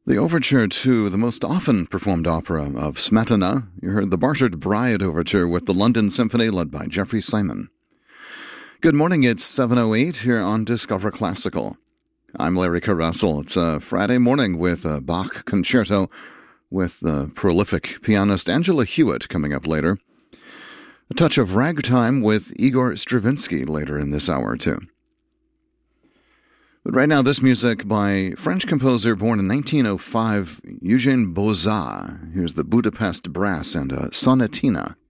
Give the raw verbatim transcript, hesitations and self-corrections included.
The overture to the most often performed opera of Smetana. You heard the Bartered Bride Overture with the London Symphony led by Jeffrey Simon. Good morning, it's seven oh eight here on Discover Classical. I'm Larry Carrussell. It's a Friday morning with a Bach concerto with the prolific pianist Angela Hewitt coming up later. A touch of ragtime with Igor Stravinsky later in this hour, too. But right now, this music by French composer born in nineteen oh five, Eugène Bozat. Here's the Budapest Brass and a Sonatina.